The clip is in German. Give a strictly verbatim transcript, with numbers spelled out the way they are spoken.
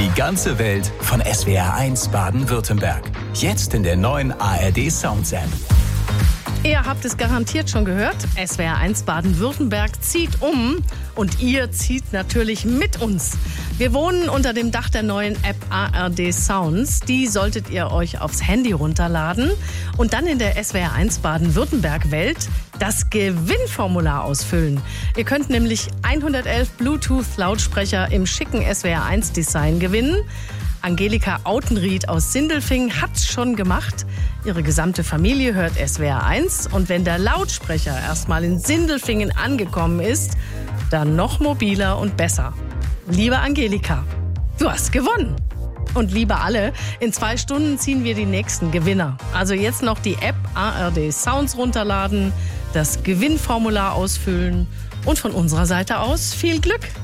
Die ganze Welt von S W R eins Baden-Württemberg. Jetzt in der neuen A R D Sounds App. Ihr habt es garantiert schon gehört, S W R eins Baden-Württemberg zieht um und ihr zieht natürlich mit uns. Wir wohnen unter dem Dach der neuen App A R D Sounds. Die solltet ihr euch aufs Handy runterladen und dann in der S W R eins Baden-Württemberg-Welt das Gewinnformular ausfüllen. Ihr könnt nämlich hundertelf Bluetooth-Lautsprecher im schicken S W R eins Design gewinnen. Angelika Autenried aus Sindelfingen hat's schon gemacht. Ihre gesamte Familie hört S W R eins. Und wenn der Lautsprecher erstmal in Sindelfingen angekommen ist, dann noch mobiler und besser. Liebe Angelika, du hast gewonnen. Und liebe alle, in zwei Stunden ziehen wir die nächsten Gewinner. Also jetzt noch die App A R D Sounds runterladen, das Gewinnformular ausfüllen und von unserer Seite aus viel Glück.